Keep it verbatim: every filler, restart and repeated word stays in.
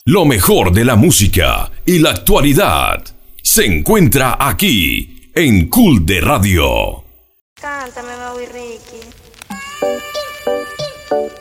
Lo mejor de la música y la actualidad se encuentra aquí en Cool de Radio. Cántame, Maui Ricky.